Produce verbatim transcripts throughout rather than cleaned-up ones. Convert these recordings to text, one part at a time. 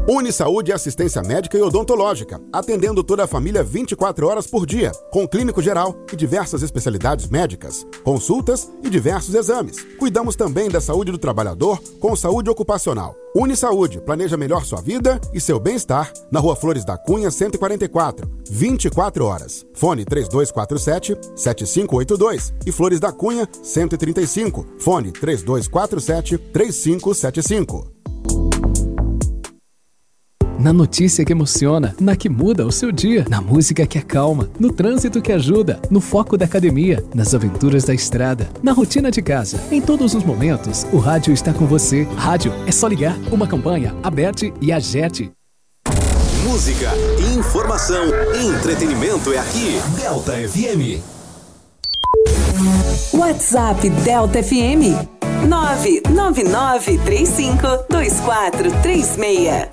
Unisaúde é assistência médica e odontológica, atendendo toda a família vinte e quatro horas por dia, com clínico geral e diversas especialidades médicas, consultas e diversos exames. Cuidamos também da saúde do trabalhador com saúde ocupacional. Unisaúde planeja melhor sua vida e seu bem-estar na Rua Flores da Cunha, cento e quarenta e quatro, vinte e quatro horas. Fone três dois quatro sete, sete cinco oito dois e Flores da Cunha, cento e trinta e cinco. Fone três dois quatro sete, três cinco sete cinco. Na notícia que emociona, na que muda o seu dia, na música que acalma, no trânsito que ajuda, no foco da academia, nas aventuras da estrada, na rotina de casa. Em todos os momentos, o rádio está com você. Rádio é só ligar, uma campanha, Aberte e Agete. Música, informação, entretenimento é aqui. Delta F M. WhatsApp Delta F M nove nove nove três cinco dois quatro três seis.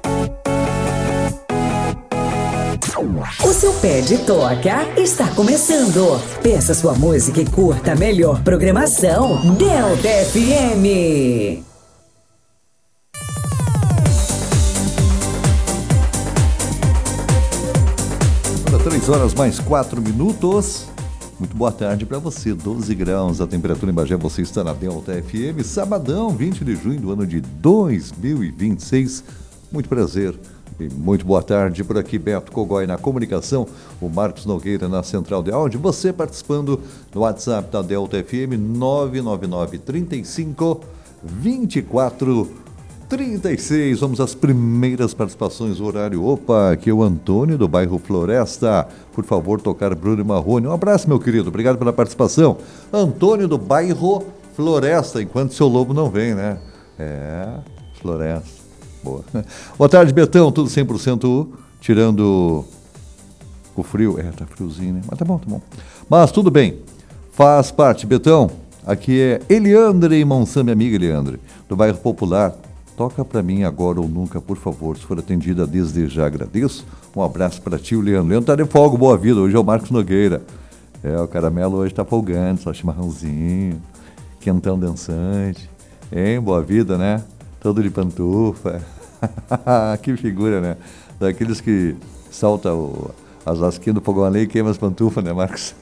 O seu pé de toca está começando. Peça sua música e curta a melhor programação. Delta F M. três horas mais quatro minutos. Muito boa tarde para você. doze graus a temperatura em Bagé. Você está na Delta F M. Sabadão, vinte de junho do ano de dois mil e vinte e seis. Muito prazer. E muito boa tarde, por aqui Beto Cogói na comunicação, o Marcos Nogueira na central de áudio, você participando no WhatsApp da Delta F M nove nove nove três cinco dois quatro três seis. Vamos às primeiras participações do horário. Opa, aqui é o Antônio do bairro Floresta, por favor tocar Bruno e Marrone. Um abraço, meu querido, obrigado pela participação. Antônio do bairro Floresta, enquanto seu lobo não vem, né? É, Floresta. Boa. Boa tarde, Betão, tudo cem por cento, tirando o frio. É, tá friozinho, né? Mas tá bom, tá bom. Mas tudo bem, faz parte, Betão. Aqui é Eliandre Monsan, minha amiga Eliandre, do bairro Popular. Toca pra mim agora ou nunca, por favor, se for atendida desde já, agradeço. Um abraço pra ti, o Leandro. Leandro tá de folga, boa vida, hoje é o Marcos Nogueira. É, o caramelo hoje tá folgando, só chimarrãozinho, quentão dançante. Hein, boa vida, né? Todo de pantufa. Que figura, né? Daqueles que saltam as lasquinhas do fogão a lenha e queimam as pantufas, né, Marcos?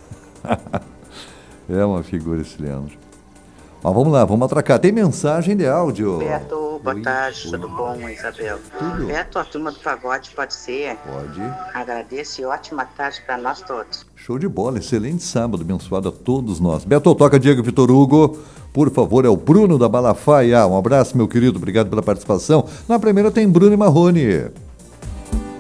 É uma figura esse Leandro. Mas vamos lá, vamos atracar. Tem mensagem de áudio. Beto, boa Oi, tarde, oi. tudo bom, Isabel? Tudo. Beto, a turma do pagode pode ser? Pode. Agradeço e ótima tarde para nós todos. Show de bola, excelente sábado, abençoado a todos nós. Beto, toca Diego Vitor Hugo, por favor, é o Bruno da Malafaia. Um abraço, meu querido, obrigado pela participação. Na primeira tem Bruno e Marrone.